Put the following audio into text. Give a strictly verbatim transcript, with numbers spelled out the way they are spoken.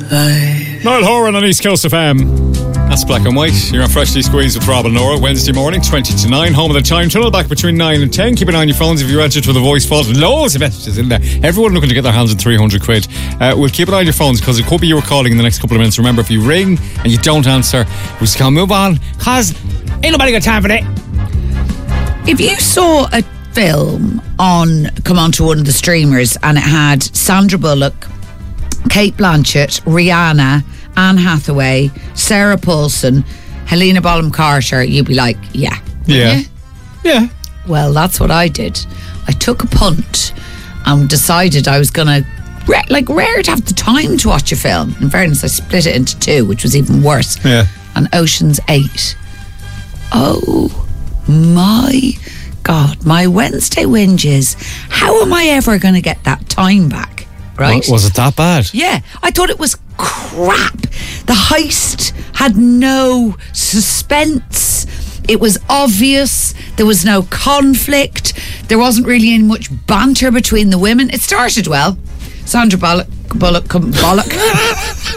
life. Niall Horan on East Coast F M. That's Black and White. You're on Freshly Squeezed with Rob and Nora. Wednesday morning, twenty to nine. Home of the time tunnel. Back between nine and ten. Keep an eye on your phones if you registered for the voice vault. Loads of messages in there. Everyone looking to get their hands on three hundred quid. Uh, we'll keep an eye on your phones because it could be you were calling in the next couple of minutes. Remember, if you ring and you don't answer, we're just going to move on because ain't nobody got time for that. If you saw a film on, come on to one of the streamers, and it had Sandra Bullock, Kate Blanchett, Rihanna, Anne Hathaway, Sarah Paulson, Helena Bonham Carter, you'd be like, yeah. Yeah. Yeah. Well, that's what I did. I took a punt and decided I was going to, like, rare to have the time to watch a film. In fairness, I split it into two, which was even worse. Yeah. And Ocean's Eight. Oh, my God. My Wednesday whinges. How am I ever going to get that time back? Right? Was it that bad? Yeah. I thought it was crap. The heist had no suspense. It was obvious. There was no conflict. There wasn't really any much banter between the women. It started well. Sandra Bullock, Bullock, Bullock.